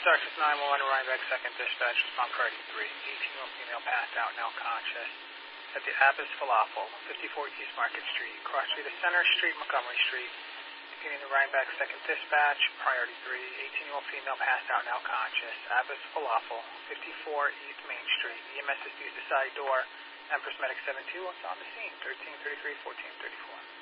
Access 911, Rhinebeck 2nd Dispatch, respond priority 3. 18-year-old female passed out, now conscious. At the Abbas Falafel, 54 East Market Street, cross street of Center Street, Montgomery Street. Continuing the Rhinebeck 2nd Dispatch, priority 3. 18-year-old female passed out, now conscious. Abbas Falafel, 54 East Main Street. EMS is used the side door. Empress Medic 72 on the scene, 1333, 1434.